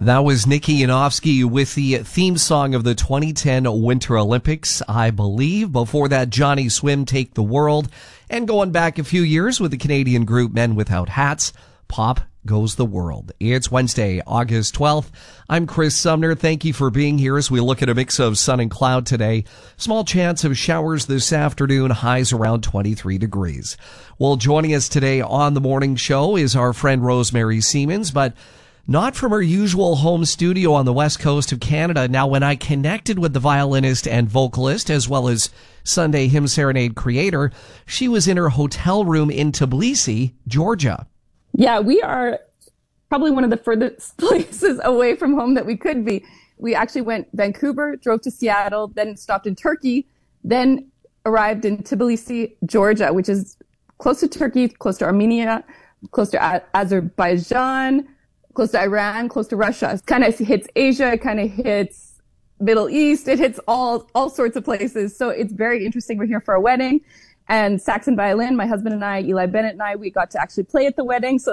That was Nikki Yanofsky with the theme song of the 2010 Winter Olympics, I believe. Before that, Johnny Swim, Take the World. And going back a few years with the Canadian group Men Without Hats, Pop Goes the World. It's Wednesday, August 12th. I'm Chris Sumner. Thank you for being here as we look at a mix of sun and cloud today. Small chance of showers this afternoon, highs around 23 degrees. Well, joining us today on the morning show is our friend Rosemary Siemens, but not from her usual home studio on the west coast of Canada. Now, when I connected with the violinist and vocalist, as well as Sunday Hymn Serenade creator, she was in her hotel room in Tbilisi, Georgia. Yeah, we are probably one of the furthest places away from home that we could be. We actually went Vancouver, drove to Seattle, then stopped in Turkey, then arrived in Tbilisi, Georgia, which is close to Turkey, close to Armenia, close to Azerbaijan, close to Iran, close to Russia. It kind of hits Asia, it kind of hits Middle East, it hits all sorts of places. So it's very interesting. We're here for a wedding. And sax and violin, my husband and I, Eli Bennett and I, we got to actually play at the wedding. So